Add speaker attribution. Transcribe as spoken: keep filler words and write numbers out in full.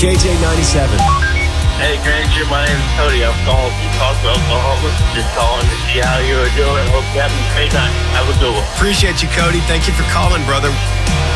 Speaker 1: K J ninety-seven.
Speaker 2: Hey, Granger, my name is Cody. I'm calling from Talksville, Oklahoma. Just calling to see how you are doing. Hope you have a great night. Have a good one.
Speaker 1: Appreciate you, Cody. Thank you for calling, brother.